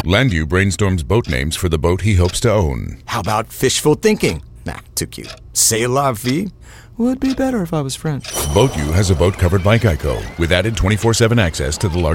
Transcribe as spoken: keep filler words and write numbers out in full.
Landu brainstorms boat names for the boat he hopes to own. How about fishful thinking? Nah, too cute. C'est la vie? Would be better if I was French. BoatU has a boat covered by Geico with added twenty-four seven access to the largest